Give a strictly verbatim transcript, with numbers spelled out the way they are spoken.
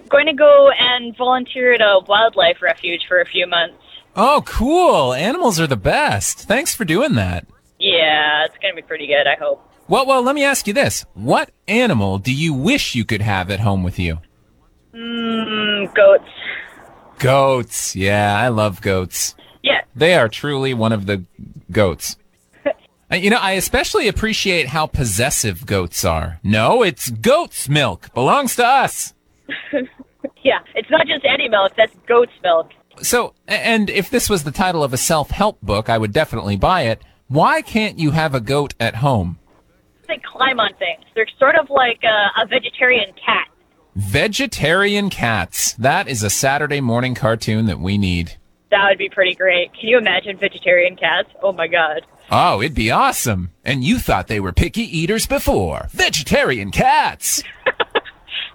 Going to go and volunteer at a wildlife refuge for a few months. Oh, cool. Animals are the best. Thanks for doing that. Yeah, it's going to be pretty good, I hope. Well, well, let me ask you this. What animal do you wish you could have at home with you? Mmm, goats. Goats. Yeah, I love goats. Yeah. They are truly one of the goats. Uh, You know, I especially appreciate how possessive goats are. No, it's goat's milk. Belongs to us. Yeah, it's not just any milk, that's goat's milk. So, a- and if this was the title of a self-help book, I would definitely buy it. Why can't you have a goat at home? They climb on things. They're sort of like a, a vegetarian cat. Vegetarian cats. That is a Saturday morning cartoon that we need. That would be pretty great. Can you imagine vegetarian cats? Oh my god. Oh, it'd be awesome. And you thought they were picky eaters before. Vegetarian cats.